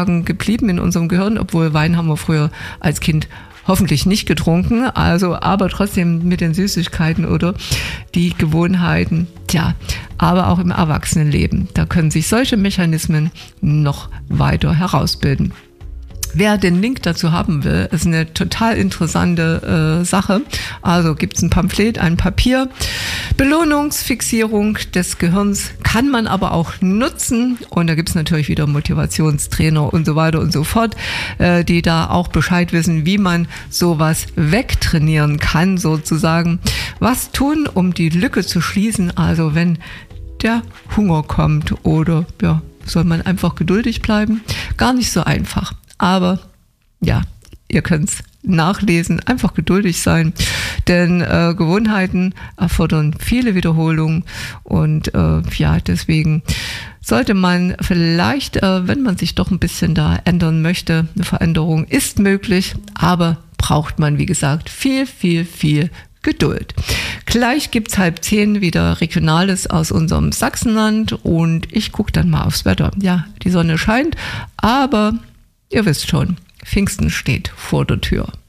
sozusagen geblieben in unserem Gehirn, obwohl Wein haben wir früher als Kind hoffentlich nicht getrunken, also aber trotzdem mit den Süßigkeiten oder die Gewohnheiten, aber auch im Erwachsenenleben, da können sich solche Mechanismen noch weiter herausbilden. Wer den Link dazu haben will, ist eine total interessante Sache. Also gibt es ein Pamphlet, ein Papier. Belohnungsfixierung des Gehirns kann man aber auch nutzen. Und da gibt es natürlich wieder Motivationstrainer und so weiter und so fort, die da auch Bescheid wissen, wie man sowas wegtrainieren kann sozusagen. Was tun, um die Lücke zu schließen? Also wenn der Hunger kommt oder soll man einfach geduldig bleiben? Gar nicht so einfach. Aber ihr könnt es nachlesen, einfach geduldig sein, denn Gewohnheiten erfordern viele Wiederholungen und deswegen sollte man vielleicht, wenn man sich doch ein bisschen da ändern möchte, eine Veränderung ist möglich, aber braucht man, wie gesagt, viel, viel, viel Geduld. Gleich gibt's 9:30 wieder Regionales aus unserem Sachsenland und ich gucke dann mal aufs Wetter. Ja, die Sonne scheint, aber ihr wisst schon, Pfingsten steht vor der Tür.